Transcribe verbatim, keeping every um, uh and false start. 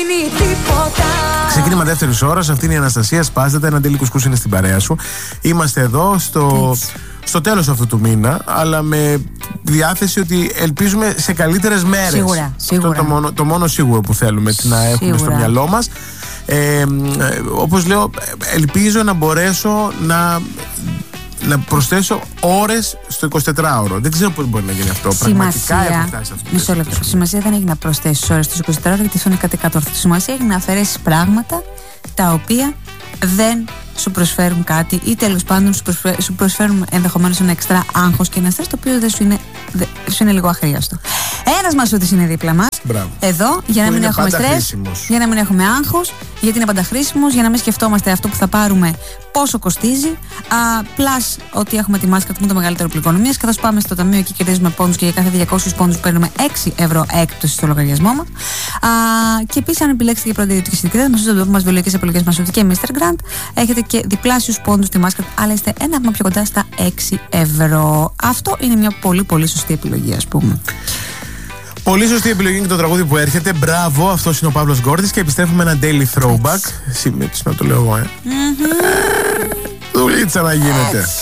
Ξεκίνημα δεύτερη ώρα. Αυτή είναι η Αναστασία. Σπάζεται. Ένα Ντέλη Κουσκούς είναι στην παρέα σου. Είμαστε εδώ στο, στο τέλος αυτού του μήνα, αλλά με διάθεση ότι ελπίζουμε σε καλύτερες μέρες. Σίγουρα. σίγουρα. Αυτό το μόνο, το μόνο σίγουρο που θέλουμε να έχουμε σίγουρα στο μυαλό μας. Ε, όπως λέω, ελπίζω να μπορέσω να. να προσθέσω ώρες στο εικοσιτετράωρο. Δεν ξέρω πώς μπορεί να γίνει αυτό. Σημασία, πραγματικά έχω φτάσει σε αυτό. Μισό λεπτό. Σημασία δεν έχει να προσθέσεις ώρες στο εικοσιτετράωρο, γιατί αυτό είναι κάτι κατόρθωτο. Σημασία έχει να αφαιρέσεις πράγματα τα οποία δεν σου προσφέρουν κάτι ή τέλος πάντων σου, προσφέρ, σου προσφέρουν ενδεχομένως ένα εξτρά άγχος και ένα στρες το οποίο δεν σου είναι, δεν, σου είναι λίγο αχρίαστο. Ένας μασούτης είναι δίπλα μας. Μπράβο. Εδώ για να μην έχουμε στρες, για να μην έχουμε άγχος, γιατί είναι πάντα χρήσιμος, για να μην σκεφτόμαστε αυτό που θα πάρουμε πόσο κοστίζει. Πλάς ότι έχουμε τη μάσκα του το μεγαλύτερο πληκονομίας, καθώς πάμε στο ταμείο και κερδίζουμε πόντους και για κάθε διακόσιους πόντους παίρνουμε έξι ευρώ έκπτωση στο λογαριασμό μας. Και επίσης, αν επιλέξετε για πρώτη ιδιωτική συντηρητικότητα, μας στο τοπό μας βιολογικές επιλογές Μασούτη και μίστερ Grand, έχετε και διπλάσιους πόντους στη μάσκα, αλλά είστε ένα βήμα πιο κοντά στα έξι ευρώ. Αυτό είναι μια πολύ πολύ σωστή επιλογή, ας πούμε. Πολύ σωστή επιλογή είναι το τραγούδι που έρχεται. Μπράβο, αυτός είναι ο Παύλος Γκόρτης και επιστρέφουμε ένα daily throwback. Σήμερα το λέω εγώ, ε. Δουλίτσα να γίνεται.